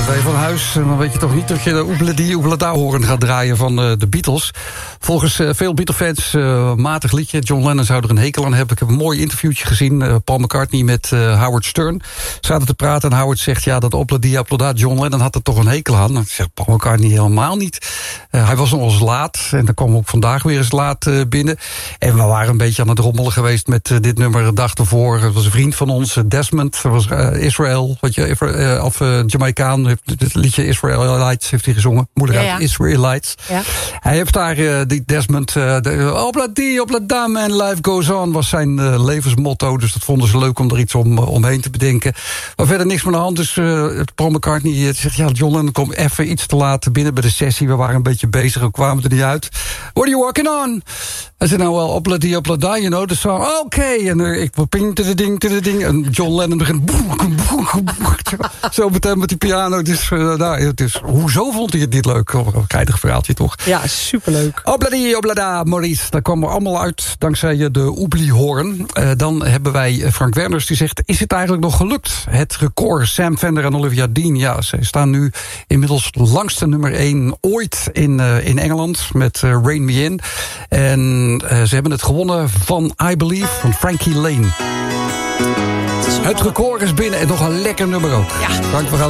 ben je van huis en dan weet je toch niet dat je de Oebladi Oeblada horen gaat draaien van de Beatles. Volgens veel Beatle-fans matig liedje. John Lennon zou er een hekel aan hebben. Ik heb een mooi interviewtje gezien. Paul McCartney met Howard Stern. Zaten te praten en Howard zegt, ja, dat Oebladi Oeblada, John Lennon had er toch een hekel aan. Dan zegt Paul McCartney helemaal niet. Hij was nog eens laat en dan kwam ook vandaag weer eens laat binnen. En we waren een beetje aan het rommelen geweest met dit nummer de dag ervoor. Het was een vriend van ons, Desmond. Dat was Israel, wat je, of Jamaicaan. Het liedje Israelites heeft hij gezongen. Moeilijk uit, Israelites. Ja. Hij heeft daar, die Desmond, Obladi, man, life goes on, was zijn levensmotto. Dus dat vonden ze leuk om er iets omheen te bedenken. Maar verder niks meer aan de hand. Dus Paul McCartney zegt, ja, John Lennon komt even iets te laat binnen bij de sessie. We waren een beetje bezig, we kwamen er niet uit. What are you working on? Hij zei, nou wel, Obladi, you know, the song. Oké. En ik ping to the ding. En John Lennon begint zo meteen met die piano. Dus, hoezo vond hij het niet leuk? Een krijdig verhaaltje, toch? Ja, superleuk. Obladi, Oblada, Maurice. Daar kwam er allemaal uit dankzij de Oebli-hoorn. Dan hebben wij Frank Werners die zegt, is het eigenlijk nog gelukt? Het record, Sam Fender en Olivia Dean. Ja, ze staan nu inmiddels langste nummer 1 ooit in Engeland met Rain Me In. En ze hebben het gewonnen van I Believe van Frankie Lane. Het record is binnen en nog een lekker nummer ook. Ja. Frank, we gaan